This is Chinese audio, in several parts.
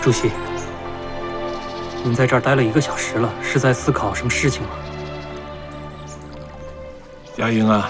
主席，您在这儿待了1个小时了，是在思考什么事情吗？ 嘉英啊，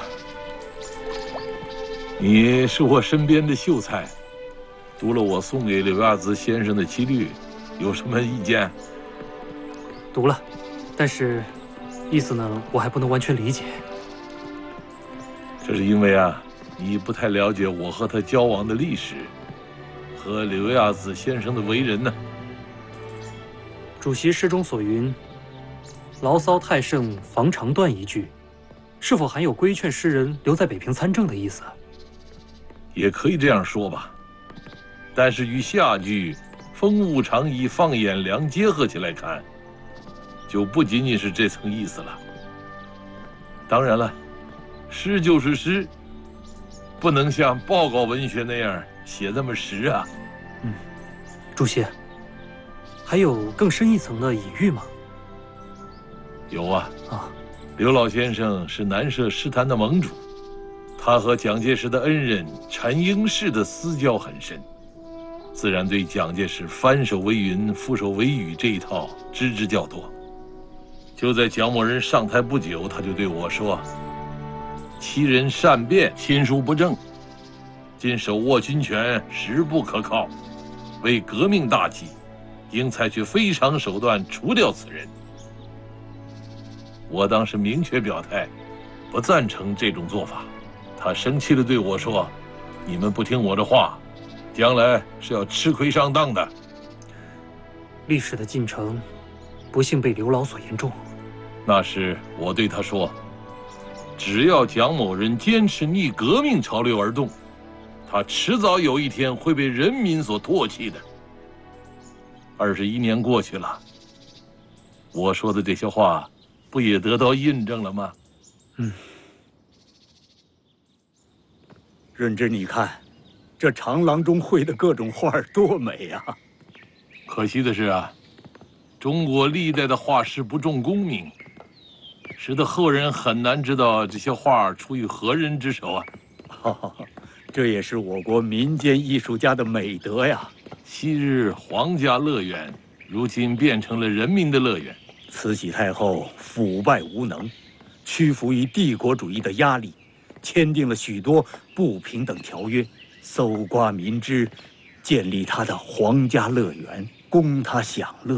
你是我身边的秀才，读了我送给柳亚子先生的七律，有什么意见？ 读了，但是意思呢，我还不能完全理解。 这是因为啊，你不太了解我和他交往的历史，和柳亚子先生的为人呢。 主席诗中所云“牢骚太盛，防肠断”一句，是否含有规劝诗人留在北平参政的意思？ 也可以这样说吧，但是与下句“风物长宜放眼量”结合起来看，就不仅仅是这层意思了。当然了，诗就是诗，不能像报告文学那样写那么实啊。 主席，还有更深一层的隐喻吗？ 有啊。 啊， 刘老先生是南社诗坛的盟主，他和蒋介石的恩人陈应士的私交很深，自然对蒋介石翻手为云，覆手为雨这一套知较多。就在蒋某人上台不久，他就对我说：“其人善变，亲疏不正，今手握军权，实不可靠。为革命大计，应采取非常手段除掉此人。”我当时明确表态，不赞成这种做法。他生气地对我说：“你们不听我的话，将来是要吃亏上当的。” 历史的进程，不幸被刘老所言中。 那时我对他说：“只要蒋某人坚持逆革命潮流而动，他迟早有一天会被人民所唾弃的。”21年过去了，我说的这些话，不也得到印证了吗？ 润之，你看，这长廊中绘的各种画多美啊！ 可惜的是啊，中国历代的画师不重功名，使得后人很难知道这些画出于何人之手啊。 这也是我国民间艺术家的美德呀。 昔日皇家乐园，如今变成了人民的乐园。 慈禧太后腐败无能，屈服于帝国主义的压力，签订了许多不平等条约，搜刮民脂，建立她的皇家乐园，供她享乐。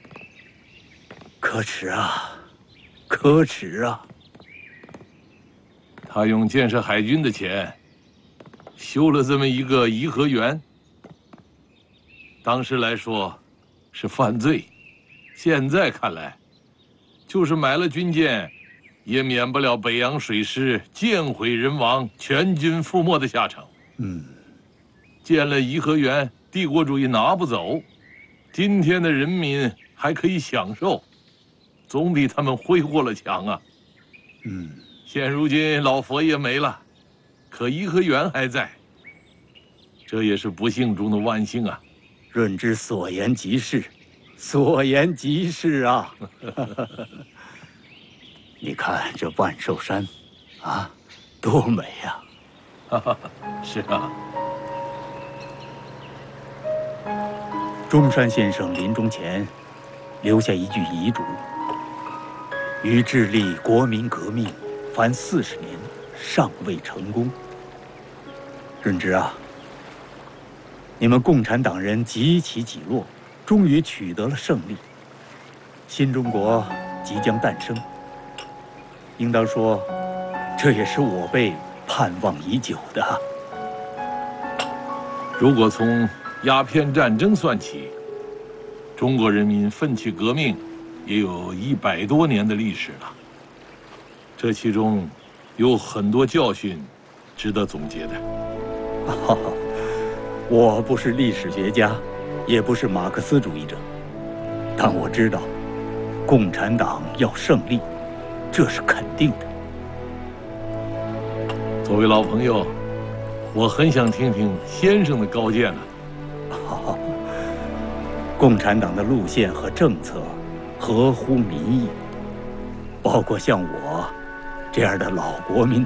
可耻啊！可耻啊！ 他用建设海军的钱，修了这么一个颐和园。当时来说，是犯罪；现在看来，就是买了军舰，也免不了北洋水师舰毁人亡、全军覆没的下场。建了颐和园，帝国主义拿不走，今天的人民还可以享受，总比他们挥霍了强啊。现如今老佛爷没了，可颐和园还在，这也是不幸中的万幸啊。 润之所言极是，所言极是啊！你看这万寿山，啊，多美呀！ 是啊。 中山先生临终前留下一句遗嘱：于致力国民革命，凡40年，尚未成功。润之啊，你们共产党人几起几落，终于取得了胜利，新中国即将诞生。应当说，这也是我辈盼望已久的。 如果从鸦片战争算起，中国人民奋起革命也有100多年的历史了。这其中有很多教训值得总结的。 我不是历史学家，也不是马克思主义者，但我知道，共产党要胜利，这是肯定的。 作为老朋友，我很想听听先生的高见呢。 共产党的路线和政策合乎民意，包括像我这样的老国民